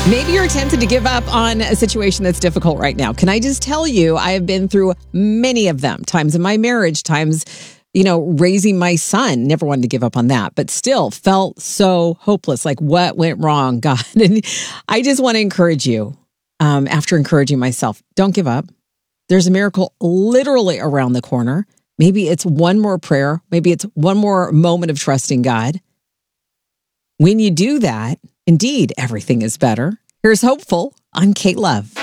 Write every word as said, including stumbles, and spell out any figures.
Maybe you're tempted to give up on a situation that's difficult right now. Can I just tell you, I have been through many of them, times in my marriage, times, you know, raising my son. Never wanted to give up on that, but still felt so hopeless. Like, what went wrong, God? And I just want to encourage you, um, after encouraging myself, don't give up. There's a miracle literally around the corner. Maybe it's one more prayer. Maybe it's one more moment of trusting God. When you do that, indeed, everything is better. Here's Hopeful on Kate Love.